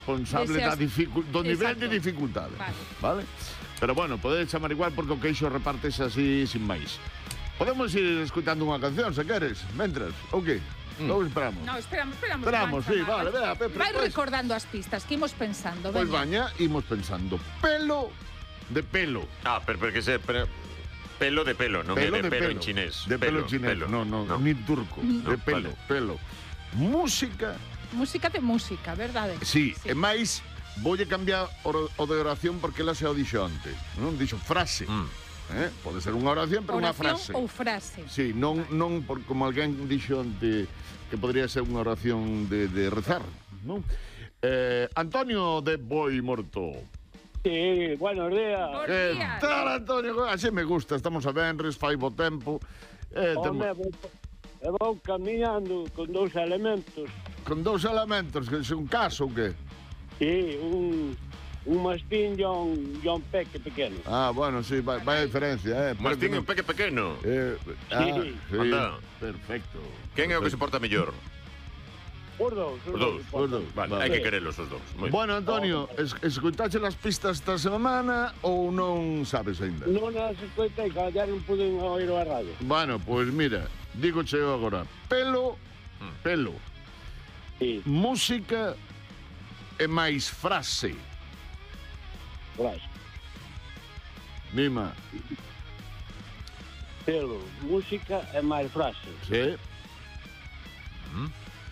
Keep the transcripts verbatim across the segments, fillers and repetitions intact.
responsable da dificu do nivel de dificultade. Vale? Pero bueno, podedes chamar igual porque o queixo repartes así sin máis. Podemos ir escutando unha canción, se queres, mentras, ou que? Logo esperamos. No, esperamos, esperamos. Esperamos, sí, vale, vea, Pepe. Vai recordando as pistas que imos pensando, Pois baña, imos pensando. Pelo de pelo. Ah, pero porque se... Pero... Pelo de pelo, non é de pelo en chinés. De pelo en chinés, no, no, ni turco. De pelo, pelo. Música... Música de música, verdade? Sí, e máis, voulle cambiar o de oración porque ela se o dixo antes. Non dixo frase. Eh? Pode ser unha oración, pero unha frase. Oración ou frase. Sí, non, non por, como alguén dixo antes que podría ser unha oración de, de rezar, non? Eh, Antonio de Boi Morto. Sí, buenos días. Que tal, Antonio? Así me gusta, estamos a venres, fai bo tempo. Eh, Home, vou, vou caminhando con dous elementos. Con dous elementos, que é un caso ou que? Sí, un... un mastín e un, un peque pequeno. Ah, bueno, sí, vai, vai a diferencia, eh. Mastín e un peque pequeno. Eh, ah, sí. sí. Anda. Perfecto. Quen é o que se porta mellor? Os dous. Os dous. Os dous. Vale, hai que querelos os dous. Muy bueno, Antonio, es, escoitache as pistas esta semana ou non sabes ainda? Non as escoitei, que ya non pude oír a radio. Bueno, pois pues mira, digo cheo agora. Pelo, mm. pelo. Sí. Música e máis frase. Frase. Dima. Pelo, música e máis frase. Sí. Mm.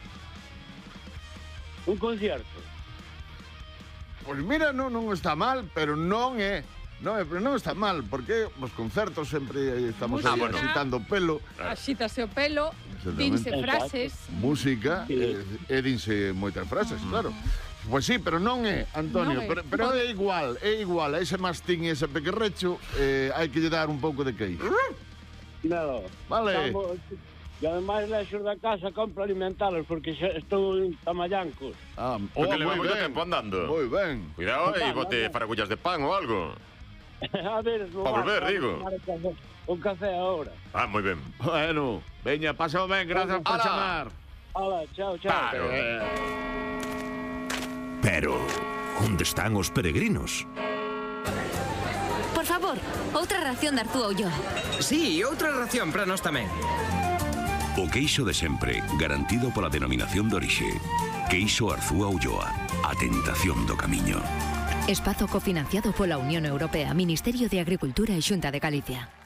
Un concierto. Pois mira, non, non está mal, pero non é... Non, é, non está mal, porque os concertos sempre estamos Música. aí agitando o pelo. Axítase o pelo, dinse frases. Música, sí. e, e dinse moitas frases, mm. claro. Pois sí, pero non é, Antonio, non é. pero, pero é igual, é igual, a ese mastín e ese pequerrecho eh, hai que lle dar un pouco de queixo. No. Vale. Estamos, e ademais lexos da casa compro alimentalos porque xa estou en tamallancos. Ah, porque oh, leva moito ben. tempo andando. Moi ben. Cuidado e bote faragullas de pan ou algo. A ver, no Pa volver, bar, digo. Un café ahora. Ah, moi ben. Bueno, veña, pásao ben, gracias por chamar. Hola, chao, chao. Claro. Eh. Pero, onde están os peregrinos? Por favor, outra ración de Arzúa Ulloa. Sí, outra ración para nós tamén. O queixo de sempre, garantido pola denominación de orixe. Queixo Arzúa Ulloa, a tentación do camiño. Espazo cofinanciado pola Unión Europea, Ministerio de Agricultura e Xunta de Galicia.